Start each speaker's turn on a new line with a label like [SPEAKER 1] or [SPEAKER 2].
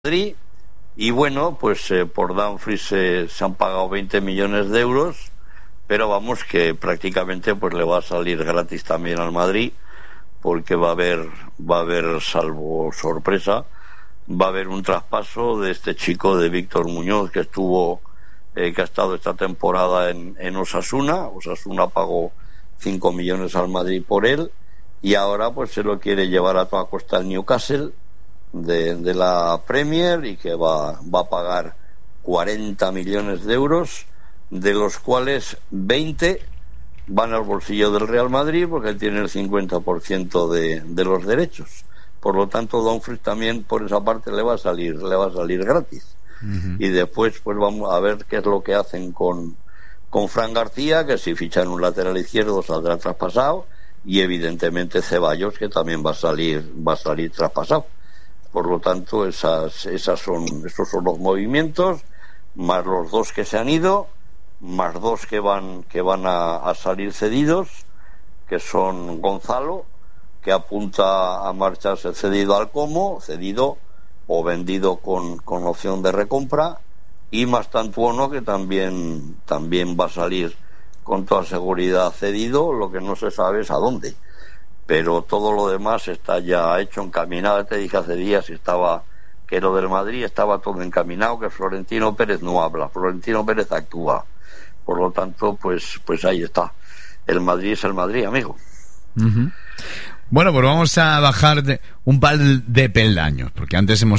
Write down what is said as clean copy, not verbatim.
[SPEAKER 1] Madrid. Y bueno, pues por Dumfries se han pagado 20 millones de euros, pero vamos, que prácticamente pues le va a salir gratis también al Madrid, porque va a haber, salvo sorpresa, va a haber un traspaso de este chico, de Víctor Muñoz, que ha estado esta temporada en Osasuna. Osasuna pagó 5 millones al Madrid por él, y ahora pues se lo quiere llevar a toda costa al Newcastle de la Premier, y que va a pagar 40 millones de euros, de los cuales 20 van al bolsillo del Real Madrid, porque tiene el 50% de los derechos. Por lo tanto, Dumfries también por esa parte le va a salir gratis. Uh-huh. Y después pues vamos a ver qué es lo que hacen con Fran García, que si fichan un lateral izquierdo saldrá traspasado, y evidentemente Ceballos, que también va a salir traspasado. Por lo tanto, esos son los movimientos, más los dos que se han ido, más dos que van a salir cedidos, que son Gonzalo, que apunta a marcharse cedido al Como, cedido o vendido con opción de recompra, y Mastantuono, que también va a salir con toda seguridad cedido. Lo que no se sabe es a dónde, pero todo lo demás está ya hecho, encaminado. Te dije hace días que lo del Madrid estaba todo encaminado, que Florentino Pérez no habla, Florentino Pérez actúa. Por lo tanto, pues ahí está. El Madrid es el Madrid, amigo.
[SPEAKER 2] Uh-huh. Bueno, pues vamos a bajar un par de peldaños, porque antes hemos